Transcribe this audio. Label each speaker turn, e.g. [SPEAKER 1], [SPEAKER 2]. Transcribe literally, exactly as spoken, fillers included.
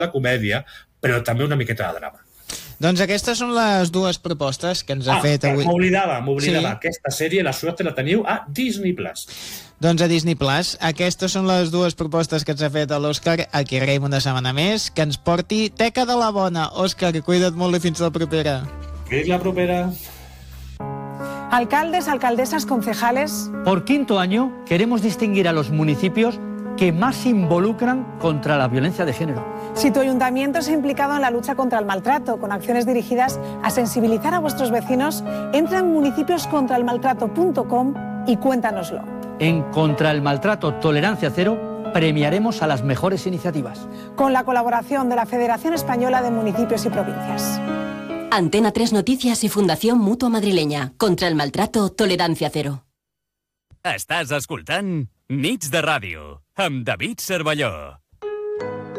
[SPEAKER 1] de comèdia, però també una miqueta de drama.
[SPEAKER 2] Doncs aquestes són les dues propostes que ens ha
[SPEAKER 1] ah,
[SPEAKER 2] fet avui.
[SPEAKER 1] M'oblidava, m'oblidava.
[SPEAKER 2] Sí.
[SPEAKER 1] Aquesta sèrie, la suerte la teniu a Disney Plus.
[SPEAKER 2] Doncs a Disney Plus. Aquestes són les dues propostes que ens ha fet l'Òscar. Aquí agraïm una setmana més. Que ens porti teca de la bona. Òscar, cuida't molt i fins la propera.
[SPEAKER 1] Fins la propera.
[SPEAKER 3] Alcaldes, alcaldesas, concejales.
[SPEAKER 4] Por quinto año queremos distinguir a los municipios que más se involucran contra la violencia de género.
[SPEAKER 3] Si tu ayuntamiento se ha implicado en la lucha contra el maltrato, con acciones dirigidas a sensibilizar a vuestros vecinos, entra en municipios contra el maltrato punto com y cuéntanoslo.
[SPEAKER 4] En Contra el Maltrato Tolerancia Cero premiaremos a las mejores iniciativas.
[SPEAKER 3] Con la colaboración de la Federación Española de Municipios y Provincias.
[SPEAKER 5] Antena tres Noticias y Fundación Mutua Madrileña. Contra el Maltrato Tolerancia Cero.
[SPEAKER 6] Estàs escoltant Nits de Ràdio amb David Cervelló.